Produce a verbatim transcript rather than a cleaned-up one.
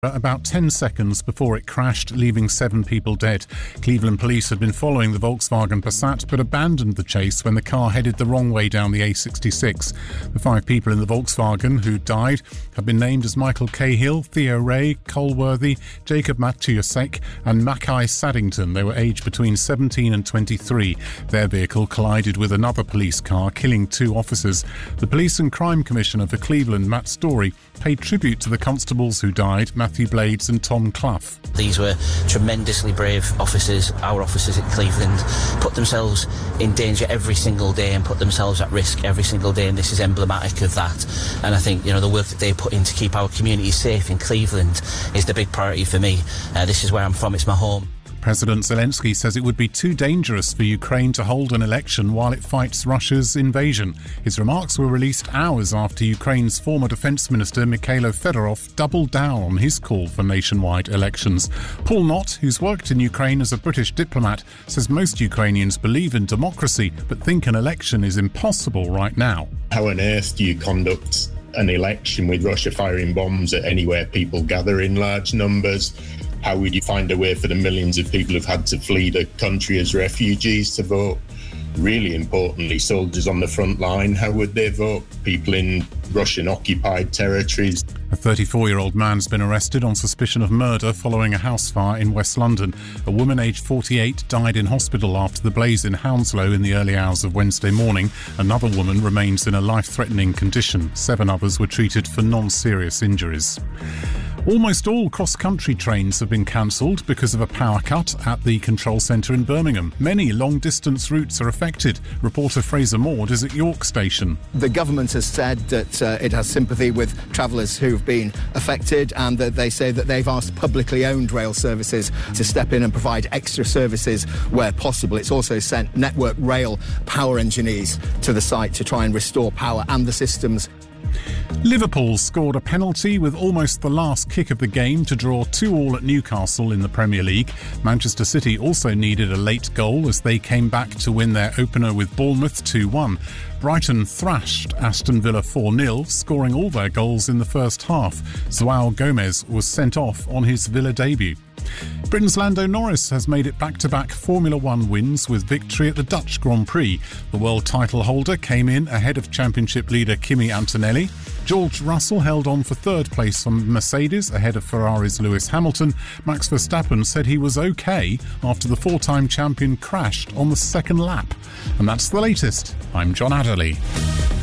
about ten seconds before it crashed, leaving seven people dead. Cleveland police had been following the Volkswagen Passat but abandoned the chase when the car headed the wrong way down the A sixty-six. The five people in the Volkswagen who died have been named as Michael Cahill, Theo Ray, Colworthy, Jacob Matuszek and Mackay Saddington. They were aged between seventeen and twenty-three. Their vehicle collided with another police car, killing two officers. The Police and Crime Commissioner for Cleveland, Matt Story, paid tribute to the constables who died, Matthew Blades and Tom Clough. These were tremendously brave officers. Our officers at Cleveland put themselves in danger every single day and put themselves at risk every single day, and this is emblematic of that. And I think, you know, the work that they put in to keep our communities safe in Cleveland is the big priority for me. Uh, this is where I'm from, it's my home. President Zelensky says it would be too dangerous for Ukraine to hold an election while it fights Russia's invasion. His remarks were released hours after Ukraine's former Defence Minister Mikhailo Fedorov doubled down on his call for nationwide elections. Paul Knott, who's worked in Ukraine as a British diplomat, says most Ukrainians believe in democracy but think an election is impossible right now. How on earth do you conduct an election with Russia firing bombs at anywhere people gather in large numbers? How would you find a way for the millions of people who've had to flee the country as refugees to vote? Really importantly, soldiers on the front line, how would they vote? People in Russian-occupied territories. A thirty-four-year-old man's been arrested on suspicion of murder following a house fire in West London. A woman aged forty-eight died in hospital after the blaze in Hounslow in the early hours of Wednesday morning. Another woman remains in a life-threatening condition. Seven others were treated for non-serious injuries. Almost all cross-country trains have been cancelled because of a power cut at the control centre in Birmingham. Many long-distance routes are affected. Reporter Fraser Maud is at York Station. The government has said that uh, it has sympathy with travellers who've been affected, and that they say that they've asked publicly owned rail services to step in and provide extra services where possible. It's also sent Network Rail power engineers to the site to try and restore power and the systems. Liverpool scored a penalty with almost the last kick of the game to draw two all at Newcastle in the Premier League. Manchester City also needed a late goal as they came back to win their opener with Bournemouth two one. Brighton thrashed Aston Villa four nil, scoring all their goals in the first half. João Gomez was sent off on his Villa debut. Britain's Lando Norris has made it back-to-back Formula One wins with victory at the Dutch Grand Prix. The world title holder came in ahead of championship leader Kimi Antonelli. George Russell held on for third place from Mercedes ahead of Ferrari's Lewis Hamilton. Max Verstappen said he was okay after the four-time champion crashed on the second lap. And that's the latest. I'm John Adderley.